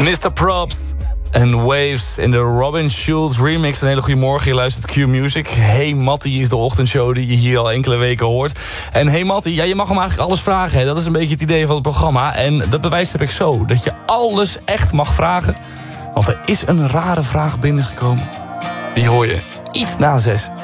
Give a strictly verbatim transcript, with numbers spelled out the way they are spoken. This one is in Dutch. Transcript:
mister Props en Waves in de Robin Schulz remix. Een hele goede morgen, je luistert Q Music. Hey Mattie is de ochtendshow die je hier al enkele weken hoort. En hey Mattie, ja, je mag hem eigenlijk alles vragen. Hè? Dat is een beetje het idee van het programma. En dat bewijs heb ik zo, dat je alles echt mag vragen. Want er is een rare vraag binnengekomen. Die hoor je iets na zes.